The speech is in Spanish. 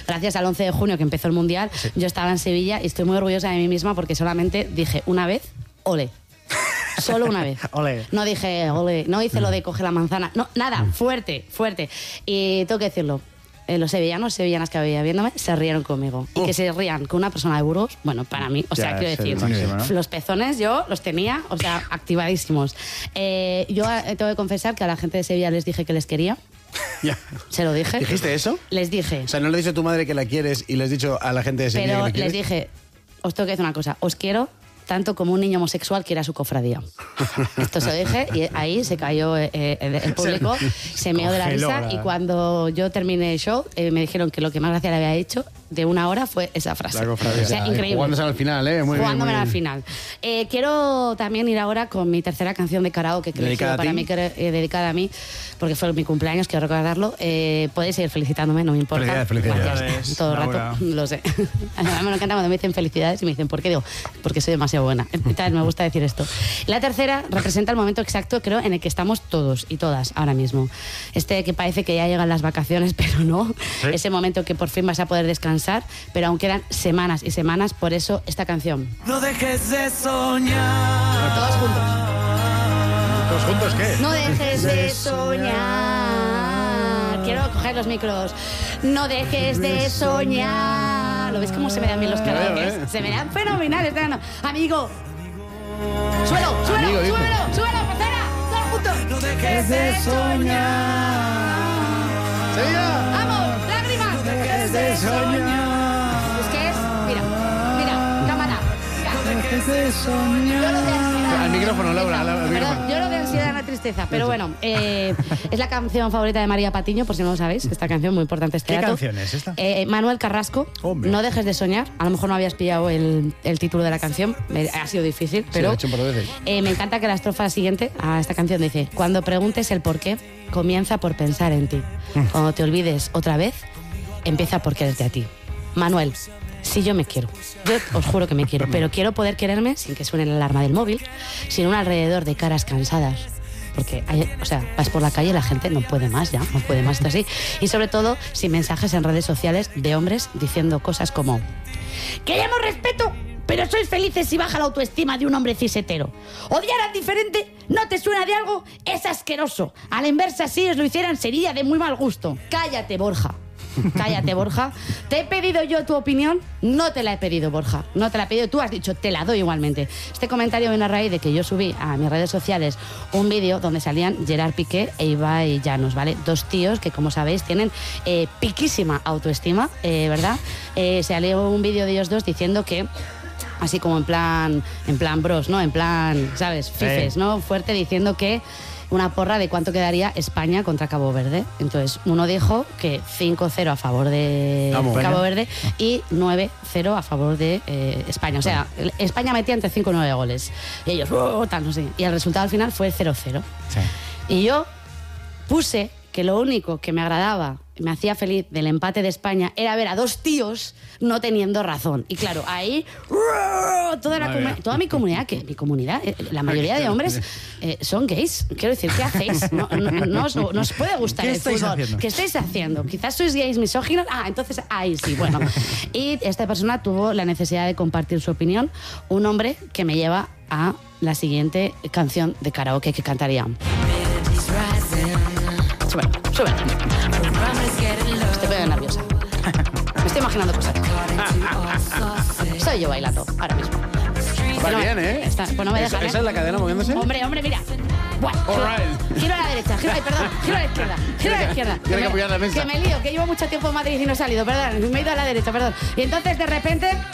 gracias al 11 de junio que empezó el Mundial, yo estaba en Sevilla y estoy muy orgullosa de mí misma porque solamente dije una vez, ole. Solo una vez. Ole. No dije, ole, no hice lo de coge la manzana. No, nada, fuerte. Y tengo que decirlo. Los sevillanas que había viéndome se rieron conmigo. Y que se rían con una persona de Burgos, bueno, para mí, o sea, quiero decir, máximo, ¿no? los pezones yo los tenía, o sea, activadísimos. Yo tengo que confesar que a la gente de Sevilla les dije que les quería. Ya. Se lo dije. ¿Dijiste eso? Les dije. O sea, ¿no le has dicho a tu madre que la quieres y le has dicho a la gente de Sevilla Pero que la quieres? les dije, os tengo que decir una cosa, os quiero tanto como un niño homosexual quiere a su cofradía. Esto se lo dije y ahí se cayó el público, se meó de la risa y cuando yo terminé el show me dijeron que lo que más gracia le había hecho de una hora fue esa frase. La cofradía. O sea, increíble. Jugándose al final, Muy Jugándome bien, al muy bien. final. Quiero también ir ahora con mi tercera canción de karaoke que he elegido para mí, dedicada a mí, porque fue mi cumpleaños, quiero recordarlo. Podéis seguir felicitándome, no me importa. Felicidades. Gracias. Todo el Laura. rato, lo sé. A mí me encanta cuando me dicen felicidades y me dicen, ¿por qué? Digo, porque soy demasiado buena. Entonces, me gusta decir esto. La tercera representa el momento exacto, creo, en el que estamos todos y todas ahora mismo. Que parece que ya llegan las vacaciones, pero no. Sí. Ese momento que por fin vas a poder descansar, pero aún quedan semanas y semanas, por eso esta canción. No dejes de soñar. Todos juntos. ¿Todos juntos qué? No dejes de soñar. Quiero coger los micros. No dejes de soñar. ¿Lo ves cómo se me dan bien los karaokes? Se me dan fenomenales. Amigo. Súbelo, Amigo, dijo. súbelo, pecera. Todos juntos. No dejes de soñar. ¡Sevilla! ¡Vamos! ¡Lágrimas! No dejes de soñar. Es que es. Mira, cámara. No dejes de soñar. Lloro de ansiedad. Al micrófono, Laura, al Perdón, micrófono. lloro de ansiedad y la tristeza. Pero bueno, es la canción favorita de María Patiño, por si no lo sabéis. Esta canción muy importante. Este ¿Qué dato. canción es esta? Manuel Carrasco, Hombre. No dejes de soñar. A lo mejor no habías pillado el título de la canción. Ha sido difícil, pero lo he hecho un par de veces. me encanta que la estrofa siguiente a esta canción dice: cuando preguntes el por qué, comienza por pensar en ti. Cuando te olvides otra vez, empieza por quererte a ti. Manuel, si yo me quiero, yo os juro que me quiero, pero quiero poder quererme sin que suene la alarma del móvil, sin un alrededor de caras cansadas. Porque, vas por la calle y la gente no puede más ya, no puede más esto así. Y sobre todo, sin mensajes en redes sociales de hombres diciendo cosas como: queremos respeto, pero sois felices si baja la autoestima de un hombre cisetero. Odiar al diferente no te suena de algo, es asqueroso. A la inversa, si os lo hicieran, sería de muy mal gusto. Cállate, Borja. Cállate, Borja. ¿Te he pedido yo tu opinión? No te la he pedido, Borja. No te la he pedido. Tú has dicho, te la doy igualmente. Este comentario viene a raíz de que yo subí a mis redes sociales un vídeo donde salían Gerard Piqué e Ibai Llanos, ¿vale? Dos tíos que, como sabéis, tienen piquísima autoestima, ¿verdad? Salió un vídeo de ellos dos diciendo que, así como en plan bros, ¿no? En plan, ¿sabes? Fifes, ¿no? Fuerte, diciendo que una porra de cuánto quedaría España contra Cabo Verde. Entonces, uno dijo que 5-0 a favor de Cabo Verde y 9-0 a favor de España. O sea, España metía entre 5 y 9 goles. Y ellos, tal, no sé. Y el resultado al final fue 0-0. Sí. Y yo puse que lo único que me agradaba, me hacía feliz del empate de España era ver a dos tíos no teniendo razón. Y claro, ahí toda mi comunidad, la mayoría de hombres son gays. Quiero decir, ¿qué hacéis? No os puede gustar ¿Qué el estáis fútbol. haciendo? ¿Qué estáis haciendo? Quizás sois gays misóginos. Entonces, ahí sí, bueno. Y esta persona tuvo la necesidad de compartir su opinión. Un hombre que me lleva a la siguiente canción de karaoke que cantaría. Súbelo. Estoy poniendo nerviosa. Me estoy imaginando cosas. Soy yo bailando ahora mismo. Va bien, ¿eh? Pues no me dejan, ¿Esa es la cadena moviéndose? Hombre, mira. Buah, giro a la derecha, giro a la izquierda. Tiene que apoyar la mesa. Que me lío, que llevo mucho tiempo en Madrid y no he salido, perdón. Me he ido a la derecha, perdón. Y entonces, de repente...